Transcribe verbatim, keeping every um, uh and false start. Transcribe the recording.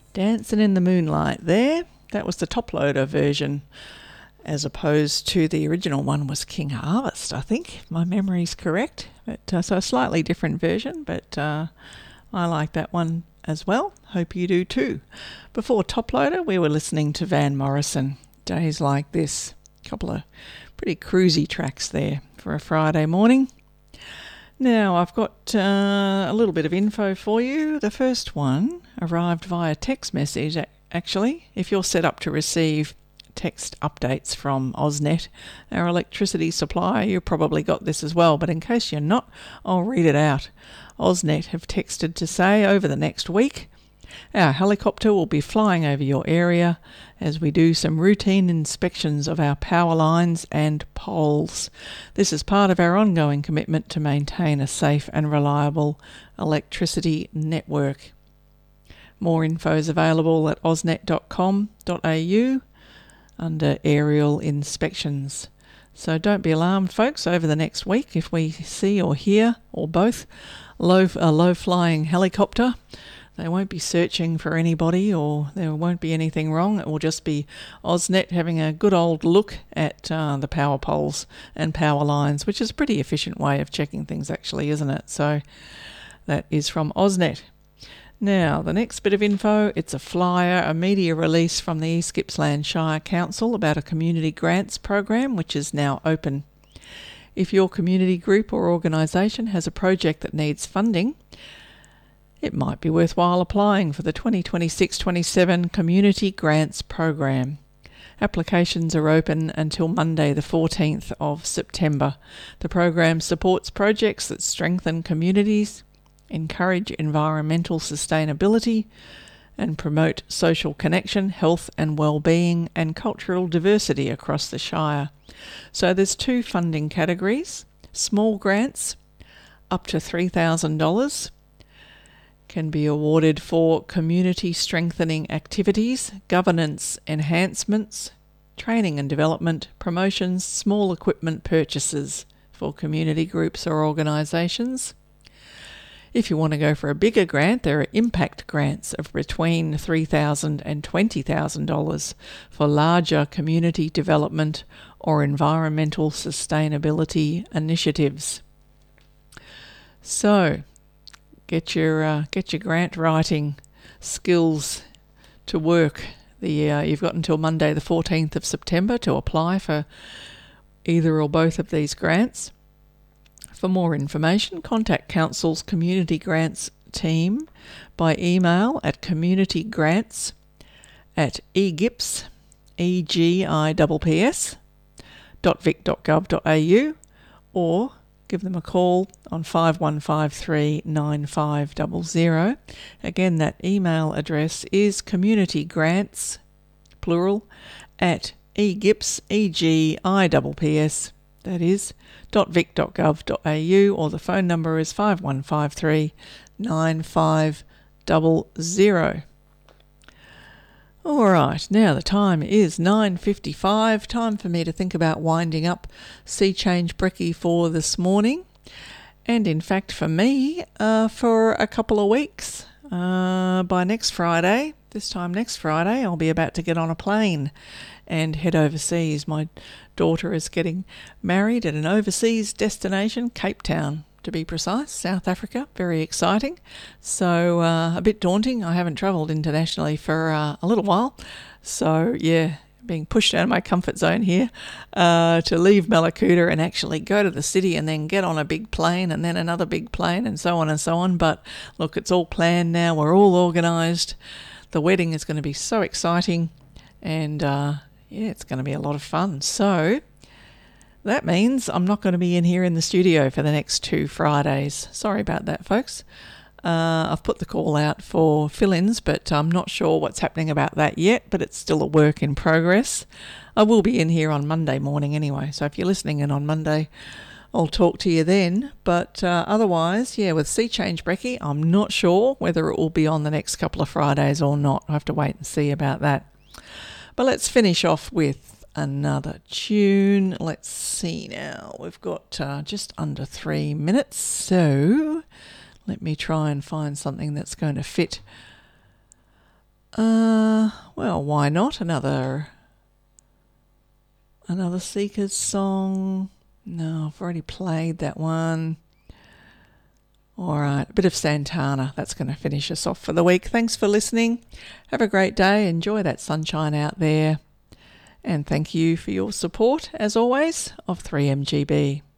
Dancing in the Moonlight there. That was the top loader version, as opposed to the original one was King Harvest, I think, if my memory's correct. But uh, so a slightly different version, but uh, I like that one as well. Hope you do too. Before Top Loader, we were listening to Van Morrison, Days Like This. A couple of pretty cruisy tracks there for a Friday morning. Now, I've got uh, a little bit of info for you. The first one arrived via text message, actually. If you're set up to receive text updates from AusNet, our electricity supplier, you probably got this as well, but in case you're not, I'll read it out. AusNet have texted to say over the next week, our helicopter will be flying over your area as we do some routine inspections of our power lines and poles. This is part of our ongoing commitment to maintain a safe and reliable electricity network. More info is available at ausnet dot com dot a u under aerial inspections. So don't be alarmed, folks, over the next week if we see or hear, or both, low, a low-flying helicopter. They won't be searching for anybody, or there won't be anything wrong. It will just be AusNet having a good old look at uh, the power poles and power lines, which is a pretty efficient way of checking things actually, isn't it? So that is from AusNet. Now, the next bit of info, it's a flyer, a media release from the East Gippsland Shire Council about a community grants program, which is now open. If your community group or organisation has a project that needs funding, it might be worthwhile applying for the twenty twenty-six twenty-seven Community Grants Program. Applications are open until Monday the fourteenth of September. The program supports projects that strengthen communities, encourage environmental sustainability, and promote social connection, health and well-being, and cultural diversity across the Shire. So there's two funding categories. Small grants, up to three thousand dollars, can be awarded for community strengthening activities, governance enhancements, training and development, promotions, small equipment purchases for community groups or organisations. If you want to go for a bigger grant, there are impact grants of between three thousand dollars and twenty thousand dollars for larger community development or environmental sustainability initiatives. So, get your uh, get your grant writing skills to work. The uh, you've got until Monday the fourteenth of September to apply for either or both of these grants. For more information, contact Council's Community Grants team by email at communitygrants at egips, E G I P P S, dot vic dot gov dot a u, or give them a call on five one five three nine five zero zero. Again, that email address is communitygrants, plural, at egips, E G I P P S, that is, .vic dot gov dot a u, or the phone number is five one five three nine five zero zero. All right, now the time is nine fifty-five. Time for me to think about winding up Sea Change Brekkie for this morning. And in fact, for me, uh, for a couple of weeks. Uh, by next Friday, this time next Friday, I'll be about to get on a plane and head overseas. My daughter is getting married at an overseas destination, Cape Town, to be precise, South Africa. Very exciting. So uh, a bit daunting. I haven't travelled internationally for uh, a little while. So yeah, being pushed out of my comfort zone here uh, to leave Mallacoota and actually go to the city and then get on a big plane and then another big plane and so on and so on. But look, it's all planned now. We're all organised. The wedding is going to be so exciting, and uh, yeah, it's going to be a lot of fun. So that means I'm not going to be in here in the studio for the next two Fridays. Sorry about that, folks. Uh, I've put the call out for fill-ins, but I'm not sure what's happening about that yet, but it's still a work in progress. I will be in here on Monday morning anyway, so if you're listening in on Monday, I'll talk to you then. But uh, otherwise, yeah, with Sea Change Brekkie, I'm not sure whether it will be on the next couple of Fridays or not. I have to wait and see about that. But let's finish off with another tune. Let's see now. We've got uh, just under three minutes, so let me try and find something that's going to fit Uh, well, why not? Another, another Seekers song. No, I've already played that one. All right, a bit of Santana. That's going to finish us off for the week. Thanks for listening. Have a great day. Enjoy that sunshine out there. And thank you for your support, as always, of three M G B.